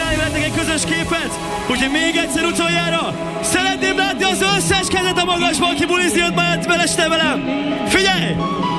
csinálni veletek egy közös képet, úgyhogy még egyszer utoljára szeretném látni az összes kezet a magasban, aki bulizni jött ma este velem. Figyelj!